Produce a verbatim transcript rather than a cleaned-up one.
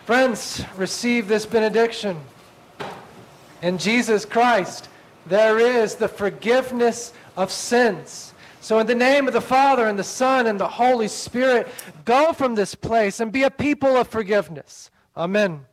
Friends, receive this benediction. In Jesus Christ, there is the forgiveness of sins. So in the name of the Father, and the Son, and the Holy Spirit, go from this place and be a people of forgiveness. Amen.